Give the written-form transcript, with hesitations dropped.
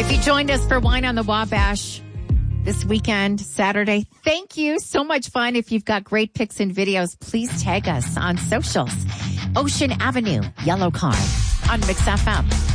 If you joined us for Wine on the Wabash this weekend, Saturday, thank you. So much fun. If you've got great pics and videos, please tag us on socials. Ocean Avenue, Yellow Car on Mix FM.